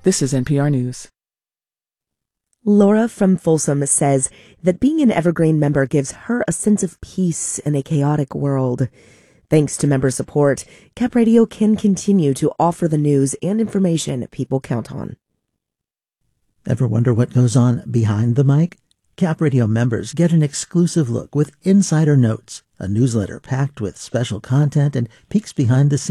This is NPR News. Laura from Folsom says that being an Evergreen member gives her a sense of peace in a chaotic world. Thanks to member support, Cap Radio can continue to offer the news and information people count on. Ever wonder what goes on behind the mic? Cap Radio members get an exclusive look with Insider Notes, a newsletter packed with special content and peeks behind the scenes.